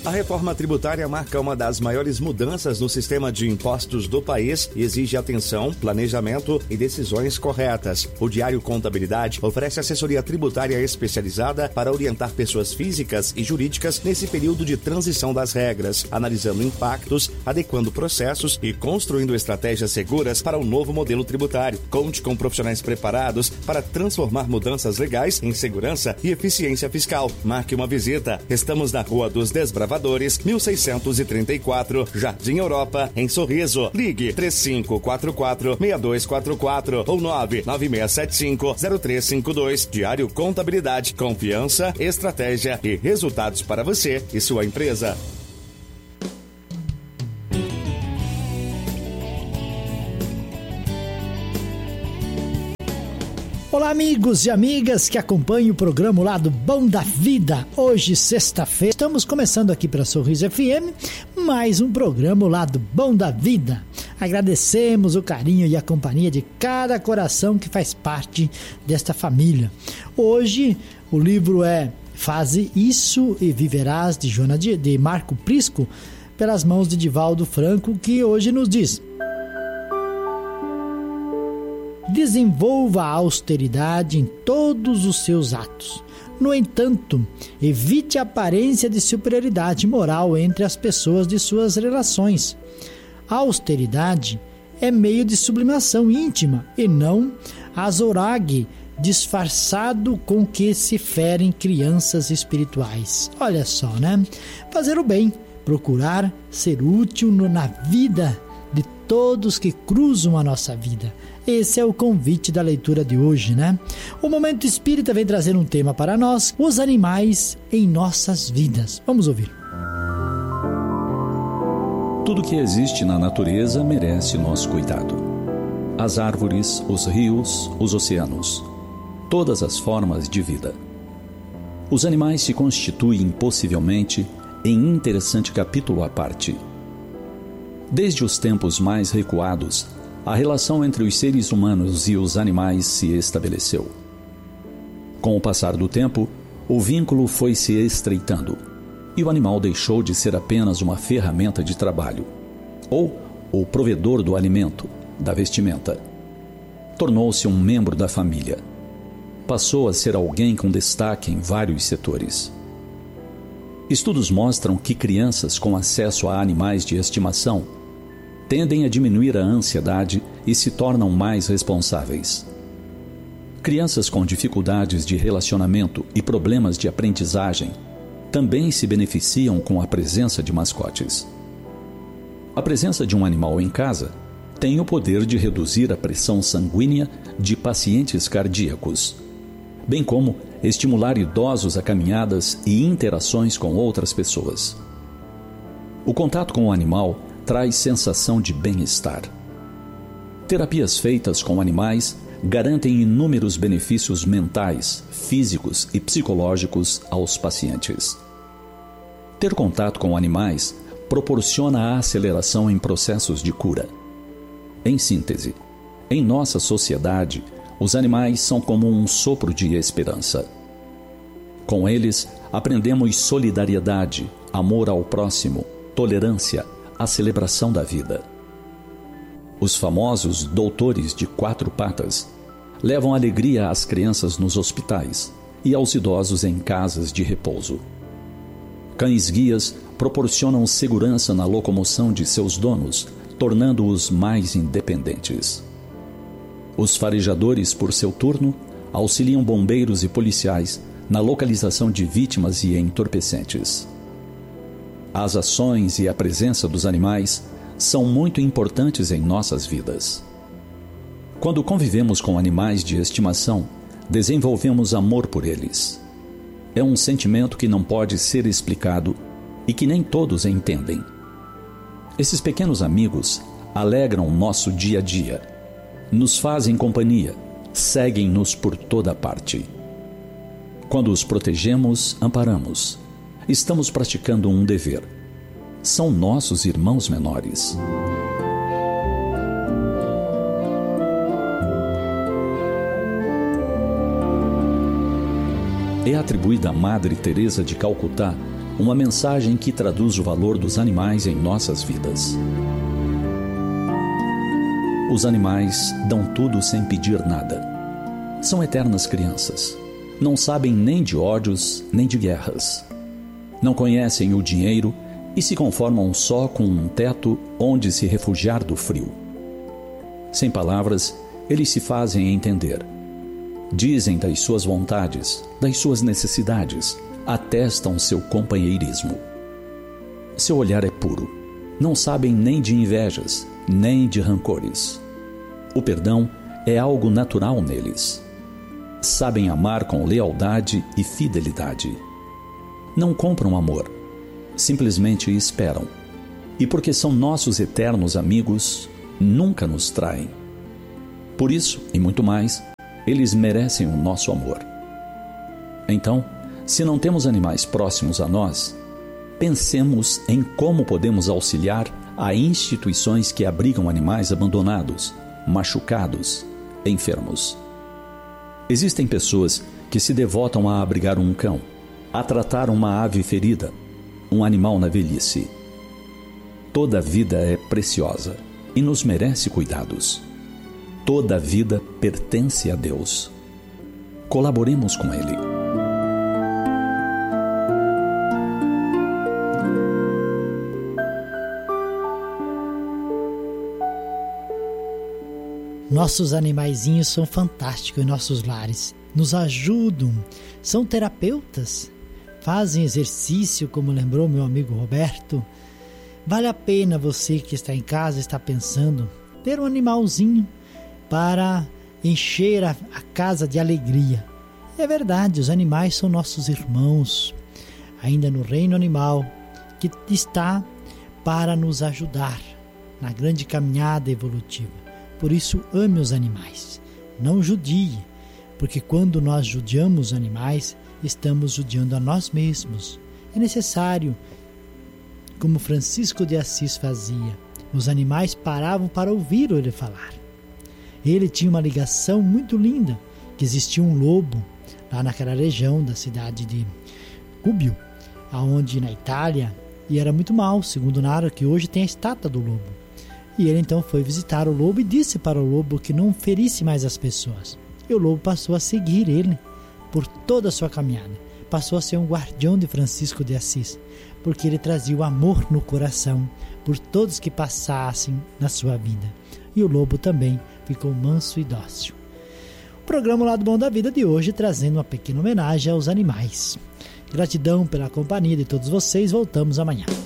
A reforma tributária marca uma das maiores mudanças no sistema de impostos do país e exige atenção, planejamento e decisões corretas. O Diário Contabilidade oferece assessoria tributária especializada para orientar pessoas físicas e jurídicas nesse período de transição das regras, analisando impactos, adequando processos e construindo estratégias seguras para o novo modelo tributário. Conte com profissionais preparados para transformar mudanças legais em segurança e eficiência fiscal. Marque uma visita. Estamos na Rua dos Desbravadores, 1634, Jardim Europa, em Sorriso. Ligue 3544-6244 ou 99675-0352. Diário Contabilidade, confiança, estratégia e resultados para você e sua empresa. Olá, amigos e amigas que acompanham o programa Lado Bom da Vida. Hoje, sexta-feira, estamos começando aqui para Sorriso FM, mais um programa Lado Bom da Vida. Agradecemos o carinho e a companhia de cada coração que faz parte desta família. Hoje, o livro é Faze Isso e Viverás, de Marco Prisco, pelas mãos de Divaldo Franco, que hoje nos diz: desenvolva a austeridade em todos os seus atos. No entanto, evite a aparência de superioridade moral entre as pessoas de suas relações. A austeridade é meio de sublimação íntima e não azorague disfarçado com que se ferem crianças espirituais. Olha só, né? Fazer o bem, procurar ser útil na vida de todos que cruzam a nossa vida. Esse é o convite da leitura de hoje, né? O Momento Espírita vem trazer um tema para nós: os animais em nossas vidas. Vamos ouvir. Tudo que existe na natureza merece nosso cuidado. As árvores, os rios, os oceanos. Todas as formas de vida. Os animais se constituem possivelmente em interessante capítulo à parte. Desde os tempos mais recuados, a relação entre os seres humanos e os animais se estabeleceu. Com o passar do tempo, o vínculo foi se estreitando e o animal deixou de ser apenas uma ferramenta de trabalho, ou o provedor do alimento, da vestimenta. Tornou-se um membro da família. Passou a ser alguém com destaque em vários setores. Estudos mostram que crianças com acesso a animais de estimação tendem a diminuir a ansiedade e se tornam mais responsáveis. Crianças com dificuldades de relacionamento e problemas de aprendizagem também se beneficiam com a presença de mascotes. A presença de um animal em casa tem o poder de reduzir a pressão sanguínea de pacientes cardíacos, bem como estimular idosos a caminhadas e interações com outras pessoas. O contato com o animal traz sensação de bem-estar. Terapias feitas com animais garantem inúmeros benefícios mentais, físicos e psicológicos aos pacientes. Ter contato com animais proporciona a aceleração em processos de cura. Em síntese, em nossa sociedade, os animais são como um sopro de esperança. Com eles, aprendemos solidariedade, amor ao próximo, tolerância, a celebração da vida. Os famosos doutores de 4 patas levam alegria às crianças nos hospitais e aos idosos em casas de repouso. Cães-guias proporcionam segurança na locomoção de seus donos, tornando-os mais independentes. Os farejadores, por seu turno, auxiliam bombeiros e policiais na localização de vítimas e entorpecentes. As ações e a presença dos animais são muito importantes em nossas vidas. Quando convivemos com animais de estimação, desenvolvemos amor por eles. É um sentimento que não pode ser explicado e que nem todos entendem. Esses pequenos amigos alegram nosso dia a dia, nos fazem companhia, seguem-nos por toda parte. Quando os protegemos, amparamos. Estamos praticando um dever. São nossos irmãos menores. É atribuída a Madre Teresa de Calcutá uma mensagem que traduz o valor dos animais em nossas vidas. Os animais dão tudo sem pedir nada. São eternas crianças. Não sabem nem de ódios, nem de guerras. Não conhecem o dinheiro e se conformam só com um teto onde se refugiar do frio. Sem palavras, eles se fazem entender. Dizem das suas vontades, das suas necessidades, atestam seu companheirismo. Seu olhar é puro. Não sabem nem de invejas, nem de rancores. O perdão é algo natural neles. Sabem amar com lealdade e fidelidade. Não compram amor, simplesmente esperam. E porque são nossos eternos amigos, nunca nos traem. Por isso, e muito mais, eles merecem o nosso amor. Então, se não temos animais próximos a nós, pensemos em como podemos auxiliar a instituições que abrigam animais abandonados, machucados, enfermos. Existem pessoas que se devotam a abrigar um cão, a tratar uma ave ferida, um animal na velhice. Toda vida é preciosa e nos merece cuidados. Toda vida pertence a Deus. Colaboremos com Ele. Nossos animaizinhos são fantásticos em nossos lares. Nos ajudam, são terapeutas, fazem exercício, como lembrou meu amigo Roberto. Vale a pena você que está em casa, está pensando, ter um animalzinho para encher a casa de alegria. É verdade, os animais são nossos irmãos, ainda no reino animal, que está para nos ajudar na grande caminhada evolutiva. Por isso, ame os animais, não judie, porque quando nós judiamos os animais, estamos judiando a nós mesmos. É necessário, como Francisco de Assis fazia, os animais paravam para ouvir ele falar. Ele tinha uma ligação muito linda, que existia um lobo lá naquela região da cidade de Gubbio, aonde na Itália, e era muito mal, segundo Nara, que hoje tem a estátua do lobo. E ele então foi visitar o lobo e disse para o lobo que não ferisse mais as pessoas. E o lobo passou a seguir ele por toda a sua caminhada. Passou a ser um guardião de Francisco de Assis, porque ele trazia o amor no coração por todos que passassem na sua vida. E o lobo também ficou manso e dócil. O programa Lado Bom da Vida de hoje trazendo uma pequena homenagem aos animais. Gratidão pela companhia de todos vocês. Voltamos amanhã.